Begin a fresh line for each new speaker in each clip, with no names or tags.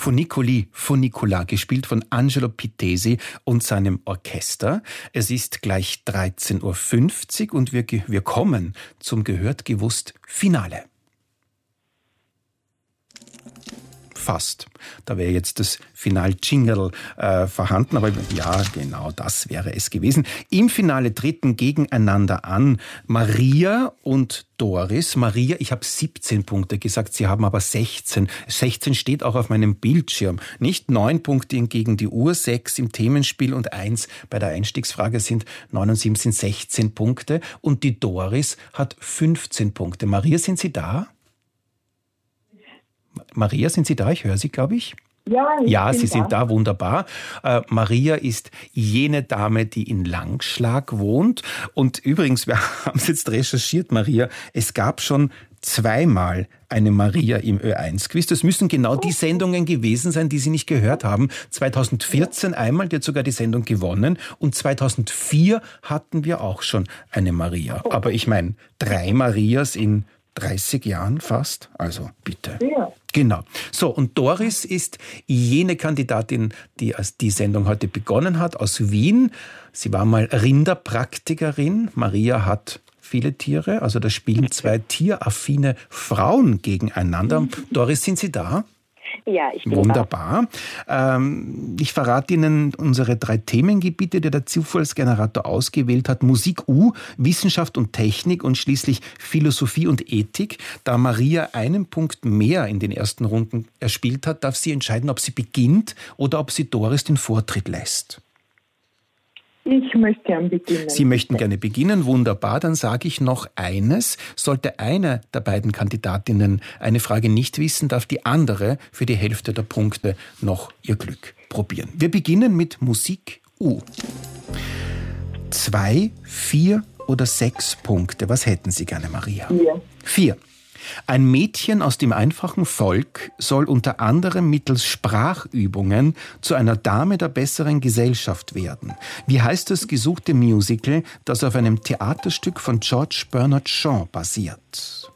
Funiculi Funicola, gespielt von Angelo Pittesi und seinem Orchester. Es ist gleich 13.50 Uhr und wir kommen zum gehört gewusst Finale. Fast. Da wäre jetzt das Final-Jingle vorhanden, aber ja, genau das wäre es gewesen. Im Finale treten gegeneinander an Maria und Doris. Maria, ich habe 17 Punkte gesagt, Sie haben aber 16. 16 steht auch auf meinem Bildschirm. Nicht 9 Punkte gegen die Uhr, 6 im Themenspiel und 1 bei der Einstiegsfrage sind 9 und 7 sind 16 Punkte. Und die Doris hat 15 Punkte. Maria, sind Sie da? Maria, sind Sie da? Ich höre Sie, glaube ich. Ja, Sie sind da, wunderbar. Maria ist jene Dame, die in Langschlag wohnt. Und übrigens, wir haben es jetzt recherchiert, Maria, es gab schon zweimal eine Maria im Ö1-Quiz. Das müssen genau die Sendungen gewesen sein, die Sie nicht gehört haben. 2014 einmal, die hat sogar die Sendung gewonnen. Und 2004 hatten wir auch schon eine Maria. Aber ich meine, 3 Marias in 30 Jahren fast, also bitte. Ja. Genau. So, und Doris ist jene Kandidatin, die die Sendung heute begonnen hat, aus Wien. Sie war mal Rinderpraktikerin. Maria hat viele Tiere, also da spielen 2 tieraffine Frauen gegeneinander. Doris, sind Sie da?
Ja, ich bin
wunderbar. Ich verrate Ihnen unsere 3 Themengebiete, die der Zufallsgenerator ausgewählt hat. Musik U, Wissenschaft und Technik und schließlich Philosophie und Ethik. Da Maria einen Punkt mehr in den ersten Runden erspielt hat, darf sie entscheiden, ob sie beginnt oder ob sie Doris den Vortritt lässt.
Ich möchte gerne beginnen.
Sie möchten gerne beginnen, wunderbar. Dann sage ich noch eines. Sollte eine der beiden Kandidatinnen eine Frage nicht wissen, darf die andere für die Hälfte der Punkte noch ihr Glück probieren. Wir beginnen mit Musik U. 2, 4 oder 6 Punkte. Was hätten Sie gerne, Maria? 4. Ein Mädchen aus dem einfachen Volk soll unter anderem mittels Sprachübungen zu einer Dame der besseren Gesellschaft werden. Wie heißt das gesuchte Musical, das auf einem Theaterstück von George Bernard Shaw basiert?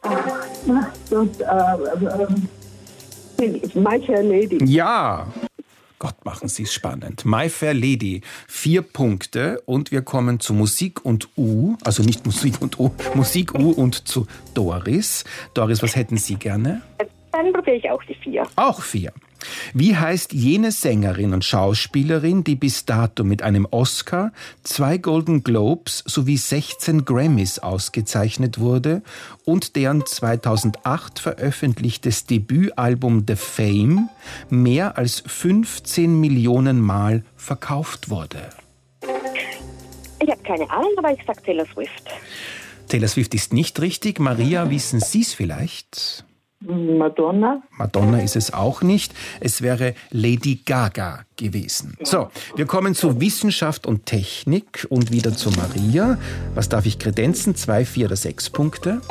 My Fair Lady.
Ja! Gott, machen Sie es spannend. My Fair Lady, 4 Punkte und wir kommen zu Musik und U, also nicht Musik und U, Musik U und zu Doris. Doris, was hätten Sie gerne?
Dann probiere ich auch die 4.
Auch 4. Wie heißt jene Sängerin und Schauspielerin, die bis dato mit einem Oscar, 2 Golden Globes sowie 16 Grammys ausgezeichnet wurde und deren 2008 veröffentlichtes Debütalbum The Fame mehr als 15 Millionen Mal verkauft wurde?
Ich habe keine Ahnung, aber ich sage Taylor Swift.
Taylor Swift ist nicht richtig. Maria, wissen Sie es vielleicht?
Madonna.
Madonna ist es auch nicht. Es wäre Lady Gaga gewesen. So, wir kommen zu Wissenschaft und Technik und wieder zu Maria. Was darf ich kredenzen? 2, 4 oder 6 Punkte?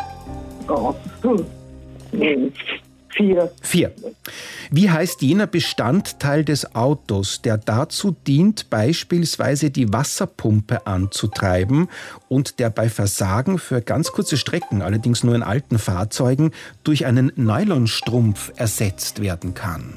4.
4. Wie heißt jener Bestandteil des Autos, der dazu dient, beispielsweise die Wasserpumpe anzutreiben und der bei Versagen für ganz kurze Strecken, allerdings nur in alten Fahrzeugen, durch einen Nylonstrumpf ersetzt werden kann?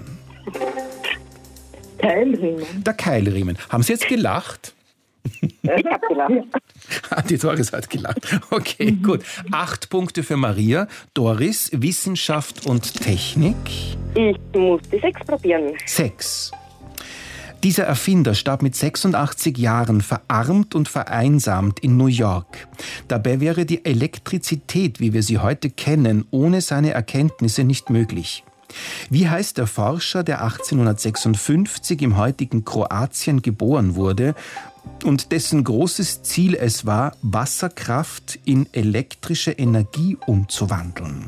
Keilriemen.
Der Keilriemen. Haben Sie jetzt gelacht?
Ich habe gelacht.
Die Doris hat gelacht. Okay, gut. 8 Punkte für Maria. Doris, Wissenschaft und Technik.
Ich muss die 6 probieren.
6. Dieser Erfinder starb mit 86 Jahren verarmt und vereinsamt in New York. Dabei wäre die Elektrizität, wie wir sie heute kennen, ohne seine Erkenntnisse nicht möglich. Wie heißt der Forscher, der 1856 im heutigen Kroatien geboren wurde und dessen großes Ziel es war, Wasserkraft in elektrische Energie umzuwandeln?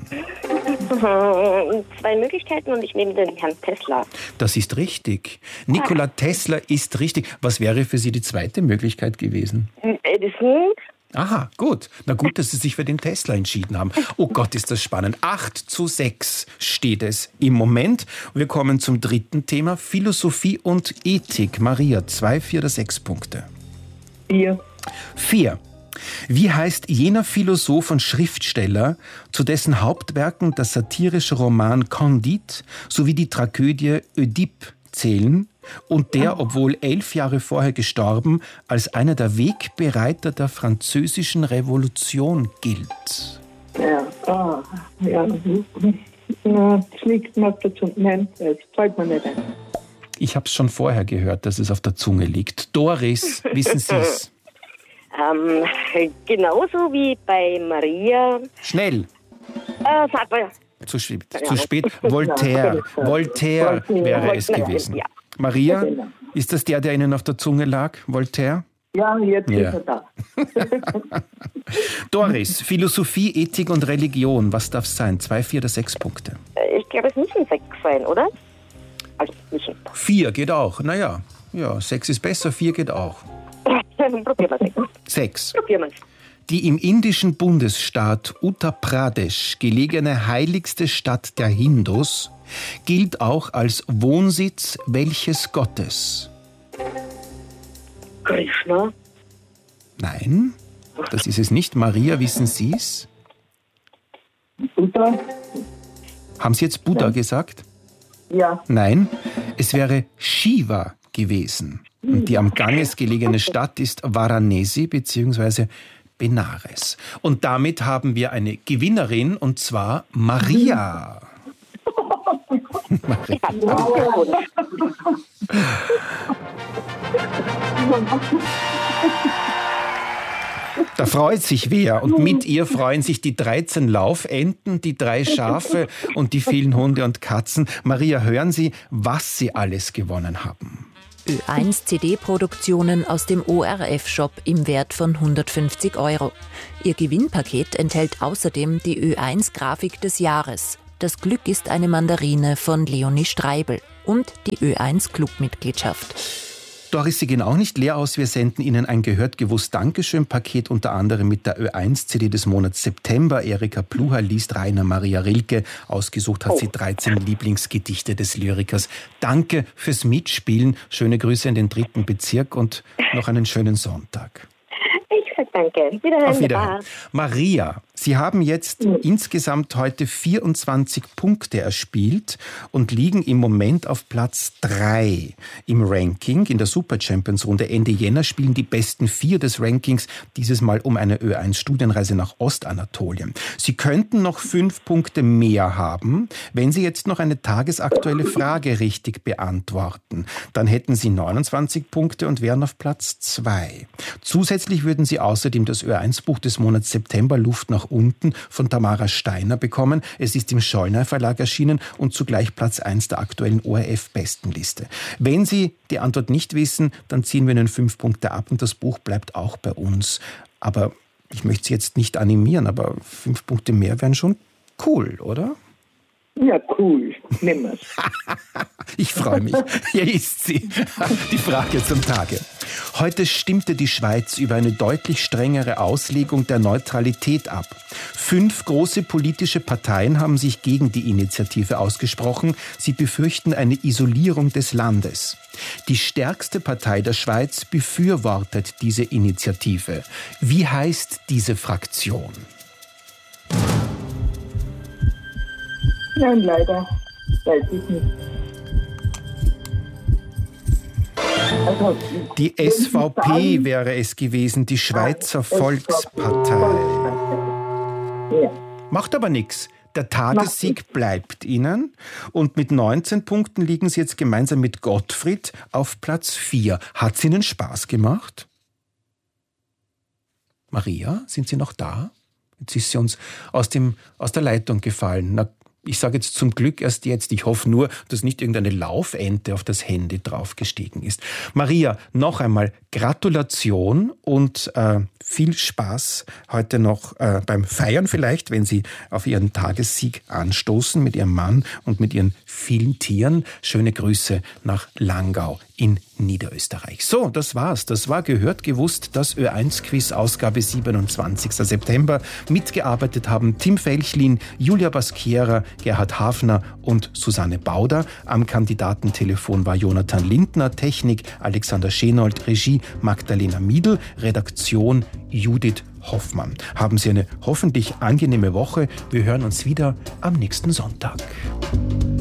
2 Möglichkeiten und ich nehme den Herrn Tesla.
Das ist richtig. Nikola Tesla ist richtig. Was wäre für Sie die zweite Möglichkeit gewesen?
Edison.
Aha, gut. Na gut, dass Sie sich für den Tesla entschieden haben. Oh Gott, ist das spannend. 8:6 steht es im Moment. Wir kommen zum dritten Thema, Philosophie und Ethik. Maria, 2, 4 oder 6 Punkte?
4.
4. Wie heißt jener Philosoph und Schriftsteller, zu dessen Hauptwerken das satirische Roman Candide sowie die Tragödie Ödipe zählen und der, obwohl 11 Jahre vorher gestorben, als einer der Wegbereiter der französischen Revolution gilt?
Das liegt mir auf der Zunge. Nein, das fällt mir nicht ein.
Ich habe es schon vorher gehört, dass es auf der Zunge liegt. Doris, wissen Sie es?
Genauso wie bei Maria.
Schnell.
Sag mal.
Zu spät. Voltaire. Voltaire wäre es gewesen.
Ja.
Maria, ist das der Ihnen auf der Zunge lag? Voltaire?
Ja, jetzt ist er da.
Doris, Philosophie, Ethik und Religion. Was darf es sein? 2, 4 oder 6 Punkte?
Ich glaube, es müssen 6 sein, oder? Also müssen.
4 geht auch. Naja, 6 ist besser, 4 geht auch.
Probieren wir
6.
Probieren wir es.
Die im indischen Bundesstaat Uttar Pradesh gelegene heiligste Stadt der Hindus gilt auch als Wohnsitz welches Gottes?
Krishna?
Nein, das ist es nicht. Maria, wissen Sie es?
Buddha?
Haben Sie jetzt Buddha gesagt?
Ja.
Nein, es wäre Shiva gewesen. Und die am Ganges gelegene Stadt ist Varanasi bzw. Benares. Und damit haben wir eine Gewinnerin, und zwar Maria. Da freut sich wer. Und mit ihr freuen sich die 13 Laufenten, die 3 Schafe und die vielen Hunde und Katzen. Maria, hören Sie, was Sie alles gewonnen haben.
Ö1 CD-Produktionen aus dem ORF-Shop im Wert von 150 €. Ihr Gewinnpaket enthält außerdem die Ö1-Grafik des Jahres. Das Glück ist eine Mandarine von Leonie Streibel und die Ö1-Clubmitgliedschaft.
Doris, Sie gehen auch nicht leer aus. Wir senden Ihnen ein Gehört-Gewusst-Dankeschön-Paket, unter anderem mit der Ö1-CD des Monats September. Erika Pluha liest Rainer Maria Rilke. Ausgesucht hat sie 13 Lieblingsgedichte des Lyrikers. Danke fürs Mitspielen. Schöne Grüße in den 3. Bezirk und noch einen schönen Sonntag.
Ich sag danke. Wiederhören.
Auf Wiederhören. Maria, Sie haben jetzt insgesamt heute 24 Punkte erspielt und liegen im Moment auf Platz 3 im Ranking. In der Super Champions Runde Ende Jänner spielen die besten 4 des Rankings dieses Mal um eine Ö1-Studienreise nach Ostanatolien. Sie könnten noch 5 Punkte mehr haben, wenn Sie jetzt noch eine tagesaktuelle Frage richtig beantworten. Dann hätten Sie 29 Punkte und wären auf Platz 2. Zusätzlich würden Sie außerdem das Ö1-Buch des Monats September Luft nach unten von Tamara Steiner bekommen. Es ist im Schollner Verlag erschienen und zugleich Platz 1 der aktuellen ORF-Bestenliste. Wenn Sie die Antwort nicht wissen, dann ziehen wir Ihnen 5 Punkte ab und das Buch bleibt auch bei uns. Aber ich möchte Sie jetzt nicht animieren, aber 5 Punkte mehr wären schon cool, oder?
Ja, cool. Nimm es.
Ich freue mich. Hier ist sie. Die Frage zum Tage. Heute stimmte die Schweiz über eine deutlich strengere Auslegung der Neutralität ab. 5 große politische Parteien haben sich gegen die Initiative ausgesprochen. Sie befürchten eine Isolierung des Landes. Die stärkste Partei der Schweiz befürwortet diese Initiative. Wie heißt diese Fraktion?
Nein, leider. Weiß ich nicht. Also,
die SVP wäre es gewesen, die Schweizer Volkspartei.
Ja.
Macht aber nichts. Der Tagessieg bleibt Ihnen und mit 19 Punkten liegen Sie jetzt gemeinsam mit Gottfried auf Platz 4. Hat es Ihnen Spaß gemacht? Maria, sind Sie noch da? Jetzt ist sie uns aus der Leitung gefallen. Na, ich sage jetzt zum Glück erst jetzt. Ich hoffe nur, dass nicht irgendeine Laufente auf das Handy draufgestiegen ist. Maria, noch einmal Gratulation und viel Spaß heute noch beim Feiern vielleicht, wenn Sie auf Ihren Tagessieg anstoßen mit Ihrem Mann und mit Ihren vielen Tieren. Schöne Grüße nach Langau in Niederösterreich. So, das war's. Das war Gehört, gewusst, das Ö1-Quiz, Ausgabe 27. September. Mitgearbeitet haben Tim Felchlin, Julia Baskiera, Gerhard Hafner und Susanne Bauder. Am Kandidatentelefon war Jonathan Lindner, Technik Alexander Schenold, Regie Magdalena Miedl, Redaktion Judith Hoffmann. Haben Sie eine hoffentlich angenehme Woche. Wir hören uns wieder am nächsten Sonntag.